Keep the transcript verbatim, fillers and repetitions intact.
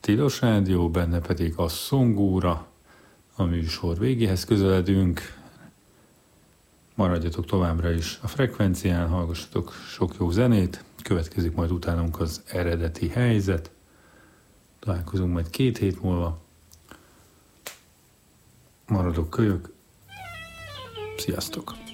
Tilos Rádió, benne pedig a Szongóra. A műsor végéhez közeledünk. Maradjatok továbbra is a frekvencián, hallgassatok sok jó zenét. Következik majd utánunk az eredeti helyzet. Találkozunk majd két hét múlva. Maradok kölyök. Sziasztok!